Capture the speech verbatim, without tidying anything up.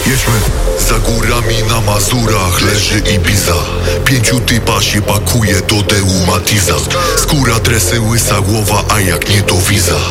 Jedźmy. Za górami na Mazurach leży Ibiza. Pięciu typa się pakuje do Deu Matiza. Skóra, dresy, łysa głowa, a jak nie to wiza.